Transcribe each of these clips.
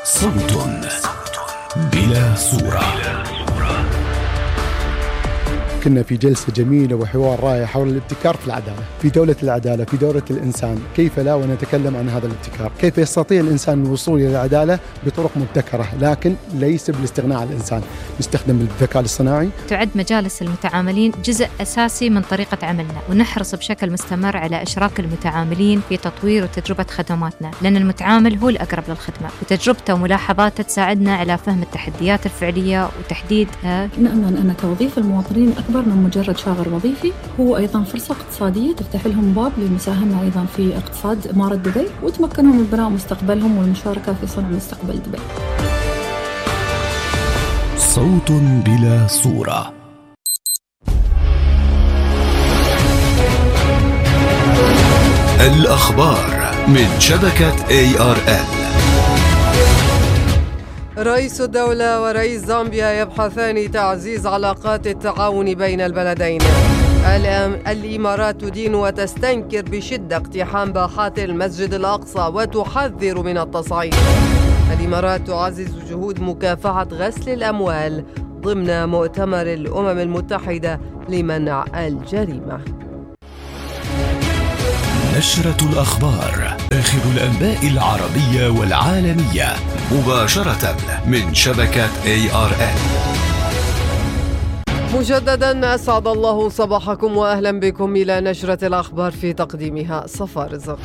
صوت بلا صورة. كنا في جلسة جميلة وحوار رائع حول الابتكار في العدالة، في دولة العدالة، في دولة الإنسان. كيف لا ونتكلم عن هذا الابتكار؟ كيف يستطيع الإنسان الوصول إلى العدالة بطرق مبتكرة، لكن ليس بالاستغناء عن الإنسان. نستخدم الذكاء الاصطناعي. تعد مجالس المتعاملين جزء أساسي من طريقة عملنا، ونحرص بشكل مستمر على إشراك المتعاملين في تطوير وتجربة خدماتنا، لأن المتعامل هو الأقرب للخدمة، وتجربته وملاحظاته تساعدنا على فهم التحديات الفعلية وتحديدها. نأمل أن توظيف المواطنين أكبر من مجرد شاغر وظيفي، هو أيضا فرصة اقتصادية تفتح لهم باب للمساهمة أيضا في اقتصاد إمارة دبي، وتمكنهم من بناء مستقبلهم والمشاركة في صنع مستقبل دبي. صوت بلا صورة. الأخبار من شبكة ARN. رئيس الدولة ورئيس زامبيا يبحثان تعزيز علاقات التعاون بين البلدين. الإمارات تدين وتستنكر بشدة اقتحام باحات المسجد الأقصى وتحذر من التصعيد. الإمارات تعزز جهود مكافحة غسل الأموال ضمن مؤتمر الأمم المتحدة لمنع الجريمة. نشرة الأخبار، آخر الأنباء العربية والعالمية مباشرة من شبكة ARN. مجددا أسعد الله صباحكم وأهلا بكم إلى نشرة الأخبار في تقديمها صفاء رزق.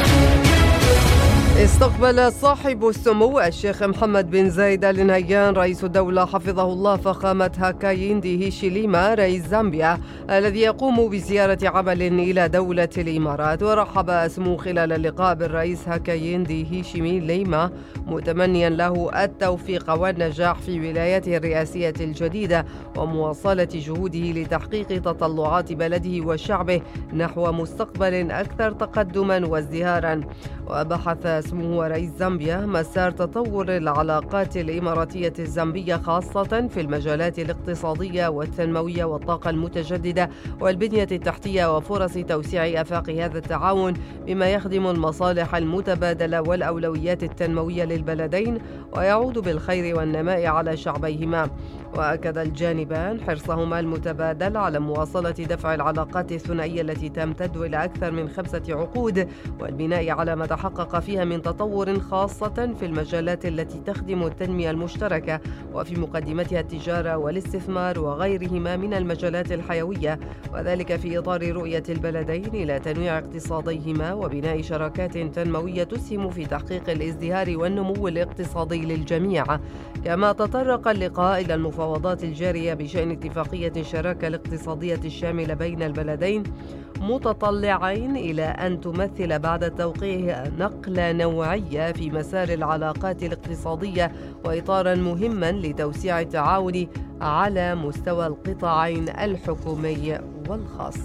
استقبل صاحب السمو الشيخ محمد بن زايد آل نهيان رئيس الدولة حفظه الله فخامة هاكايندي هيشيليما رئيس زامبيا الذي يقوم بزيارة عمل إلى دولة الإمارات. ورحب سمو خلال اللقاء بالرئيس هاكايندي هيشيليما متمنيا له التوفيق والنجاح في ولايته الرئاسية الجديدة ومواصلة جهوده لتحقيق تطلعات بلده وشعبه نحو مستقبل أكثر تقدما وازدهارا. وبحث سمو رئيس زامبيا مسار تطور العلاقات الإماراتية الزامبية خاصة في المجالات الاقتصادية والتنموية والطاقة المتجددة والبنية التحتية وفرص توسيع آفاق هذا التعاون بما يخدم المصالح المتبادلة والأولويات التنموية للبلدين ويعود بالخير والنماء على شعبيهما. وأكد الجانبان حرصهما المتبادل على مواصلة دفع العلاقات الثنائية التي تمتد إلى أكثر من 5 عقود والبناء على ما تحقق فيها من تطور خاصة في المجالات التي تخدم التنمية المشتركة وفي مقدمتها التجارة والاستثمار وغيرهما من المجالات الحيوية، وذلك في إطار رؤية البلدين إلى تنويع اقتصاديهما وبناء شراكات تنموية تسهم في تحقيق الازدهار والنمو الاقتصادي للجميع. كما تطرق اللقاء إلى المفاوضات الجارية بشأن اتفاقية الشراكة الاقتصادية الشاملة بين البلدين متطلعين إلى أن تمثل بعد توقيعها نقلة نوعية في مسار العلاقات الاقتصادية وإطارا مهما لتوسيع التعاون على مستوى القطاعين الحكومي والخاص.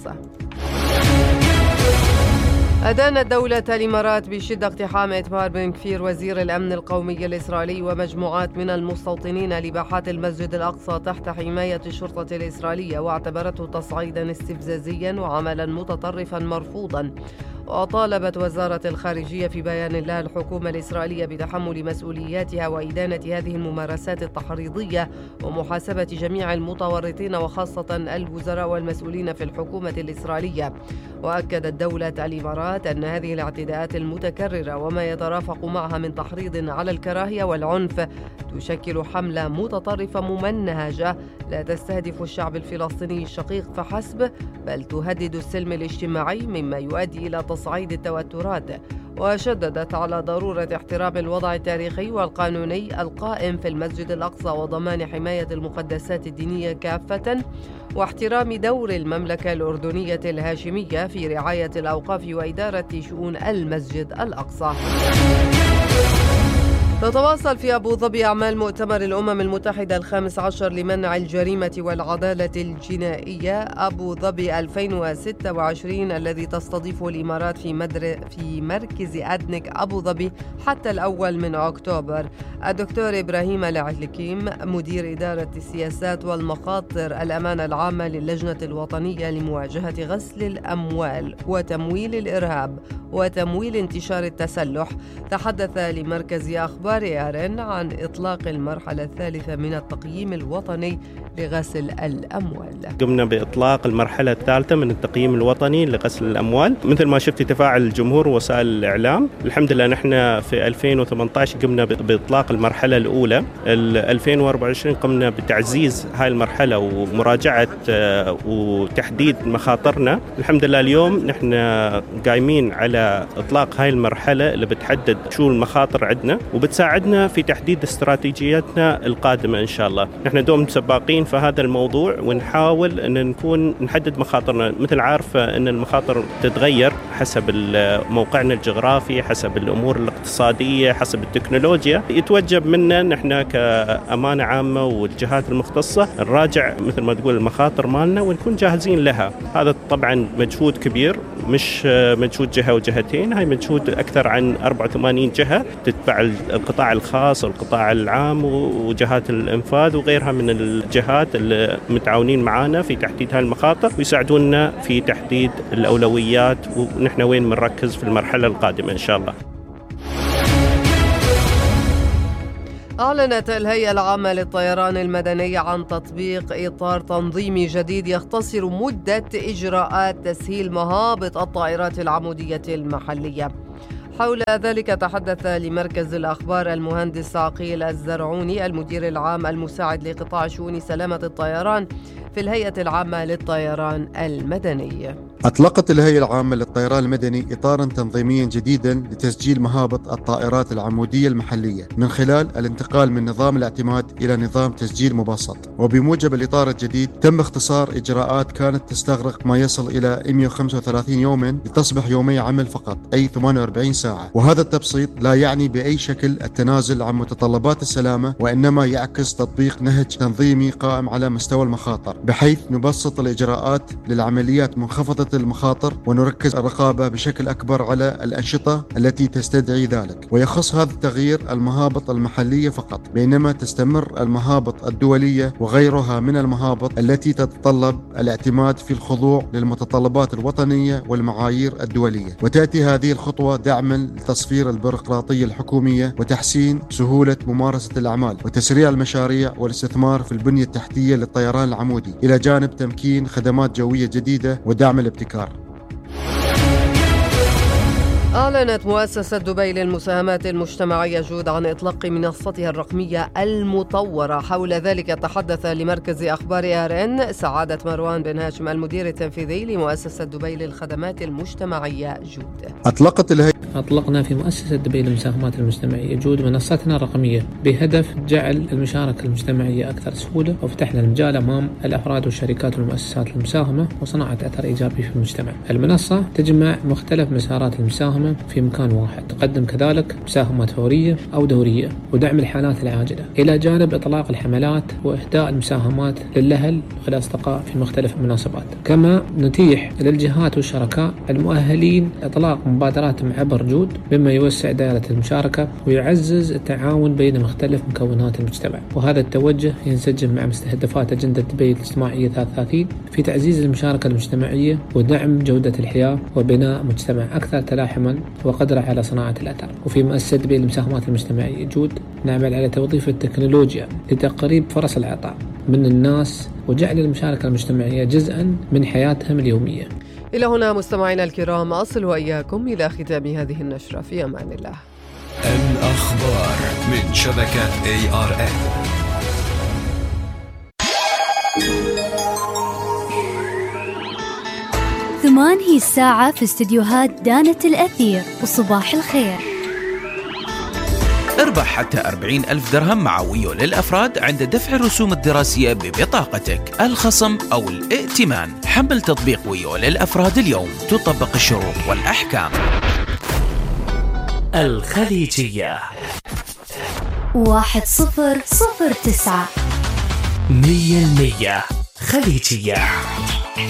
أدانت دولة الإمارات بشدة اقتحام إتمار بن كفير وزير الأمن القومي الإسرائيلي ومجموعات من المستوطنين لباحات المسجد الأقصى تحت حماية الشرطة الإسرائيلية، واعتبرته تصعيدا استفزازيا وعملا متطرفا مرفوضا. وطالبت وزارة الخارجية في بيان لها الحكومة الإسرائيلية بتحمل مسؤولياتها وإدانة هذه الممارسات التحريضية ومحاسبة جميع المتورطين وخاصة الوزراء والمسؤولين في الحكومة الإسرائيلية. وأكدت دولة الإمارات أن هذه الاعتداءات المتكررة وما يترافق معها من تحريض على الكراهية والعنف تشكل حملة متطرفة ممنهجة لا تستهدف الشعب الفلسطيني الشقيق فحسب، بل تهدد السلم الاجتماعي مما يؤدي إلى تصعيد التوترات. وشددت على ضرورة احترام الوضع التاريخي والقانوني القائم في المسجد الأقصى وضمان حماية المقدسات الدينية كافة واحترام دور المملكة الأردنية الهاشمية في رعاية الأوقاف وإدارة شؤون المسجد الأقصى. تتواصل في أبو ظبي أعمال مؤتمر الأمم المتحدة 15 لمنع الجريمة والعدالة الجنائية أبو ظبي 2026 الذي تستضيفه الإمارات في مركز أدنك أبو ظبي حتى الأول من أكتوبر. الدكتور إبراهيم العلكيم مدير إدارة السياسات والمخاطر الأمانة العامة للجنة الوطنية لمواجهة غسل الأموال وتمويل الإرهاب وتمويل انتشار التسلح تحدث لمركز أخبار أخبار ARN عن إطلاق المرحلة الثالثة من التقييم الوطني لغسل الأموال. قمنا بإطلاق المرحلة الثالثة من التقييم الوطني لغسل الأموال. مثل ما شفتي تفاعل الجمهور ووسائل الإعلام، الحمد لله نحن في 2018 قمنا بإطلاق المرحلة الأولى. 2024 قمنا بتعزيز هاي المرحلة ومراجعة وتحديد مخاطرنا. الحمد لله اليوم نحن قايمين على إطلاق هاي المرحلة اللي بتحدد شو المخاطر عندنا وبتساعدنا في تحديد استراتيجياتنا القادمة إن شاء الله. نحن دوم سباقين في هذا الموضوع ونحاول أن نحدد مخاطرنا. مثل عارفة أن المخاطر تتغير حسب موقعنا الجغرافي، حسب الأمور الاقتصادية، حسب التكنولوجيا. يتوجب منا نحن كأمانة عامة والجهات المختصة نراجع مثل ما تقول المخاطر مالنا ونكون جاهزين لها. هذا طبعا مجهود كبير، مش مجهود جهة وجهتين، هاي مجهود أكثر عن 84 جهة تتبع القطاع الخاص والقطاع العام وجهات الإنفاذ وغيرها من الجهات اللي متعاونين معنا في تحديد هاي المخاطر ويساعدونا في تحديد الأولويات ونحن وين بنركز في المرحلة القادمة إن شاء الله. أعلنت الهيئة العامة للطيران المدني عن تطبيق إطار تنظيمي جديد يختصر مدة إجراءات تسهيل مهابط الطائرات العمودية المحلية. حول ذلك تحدث لمركز الأخبار المهندس عقيل الزرعوني المدير العام المساعد لقطاع شؤون سلامة الطيران في الهيئة العامة للطيران المدني. أطلقت الهيئة العامة للطيران المدني إطاراً تنظيمياً جديداً لتسجيل مهابط الطائرات العمودية المحلية من خلال الانتقال من نظام الاعتماد إلى نظام تسجيل مبسط. وبموجب الإطار الجديد تم اختصار إجراءات كانت تستغرق ما يصل إلى 135 يوماً لتصبح يومي عمل فقط، أي 48 ساعة. وهذا التبسيط لا يعني بأي شكل التنازل عن متطلبات السلامة، وإنما يعكس تطبيق نهج تنظيمي قائم على مستوى المخاطر، بحيث نبسط الإجراءات للعمليات منخفضة المخاطر ونركز الرقابة بشكل أكبر على الأنشطة التي تستدعي ذلك. ويخص هذا التغيير المهابط المحلية فقط، بينما تستمر المهابط الدولية وغيرها من المهابط التي تتطلب الاعتماد في الخضوع للمتطلبات الوطنية والمعايير الدولية. وتأتي هذه الخطوة دعما لتصفير البيروقراطية الحكومية وتحسين سهولة ممارسة الأعمال وتسريع المشاريع والاستثمار في البنية التحتية للطيران العمودي، إلى جانب تمكين خدمات جوية جديدة ودعم الابتكار. أعلنت مؤسسة دبي للمساهمات المجتمعية جود عن إطلاق منصتها الرقمية المطورة. حول ذلك تحدث لمركز أخبار ARN سعادة مروان بن هاشم المدير التنفيذي لمؤسسة دبي للخدمات المجتمعية جود. أطلقنا في مؤسسة دبي للمساهمات المجتمعية جود منصتنا الرقمية بهدف جعل المشاركة المجتمعية أكثر سهولة، وفتحنا المجال أمام الأفراد والشركات والمؤسسات المساهمة وصناعة أثر إيجابي في المجتمع. المنصة تجمع مختلف مسارات المساهمة في مكان واحد، تقدم كذلك مساهمات فورية أو دورية ودعم الحالات العاجلة، إلى جانب إطلاق الحملات وإهداء المساهمات للأهل والأصدقاء في مختلف المناسبات. كما نتيح للجهات والشركاء المؤهلين إطلاق مبادرات عبر جود، مما يوسع دائرة المشاركة ويعزز التعاون بين مختلف مكونات المجتمع. وهذا التوجه ينسجم مع مستهدفات أجندة دبي الاجتماعية 33 في تعزيز المشاركة المجتمعية ودعم جودة الحياة وبناء مجتمع أكثر تلاحما وقدرة على صناعة الأثر. وفي مؤسسة دبي للمساهمات المجتمعية جود نعمل على توظيف التكنولوجيا لتقريب فرص العطاء من الناس وجعل المشاركة المجتمعية جزءا من حياتهم اليومية. إلى هنا مستمعينا الكرام أصل وإياكم إلى ختام هذه النشرة، في أمان الله. الأخبار من شبكة ARN. ثمان هي الساعة في استديوهات دانة الأثير، وصباح الخير. اربح حتى 40,000 درهم معوية للأفراد عند دفع الرسوم الدراسية ببطاقتك، الخصم أو الائتمان. حمل تطبيق ويو للأفراد اليوم، تطبق الشروط والأحكام. الخليجية 1009 100% خليجية.